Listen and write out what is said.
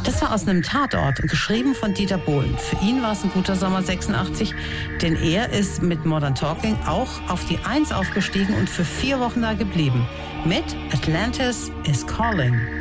Das war aus einem Tatort, geschrieben von Dieter Bohlen. Für ihn war es ein guter Sommer 86, denn er ist mit Modern Talking auch auf die 1 aufgestiegen und für 4 Wochen da geblieben. Mit Atlantis is Calling.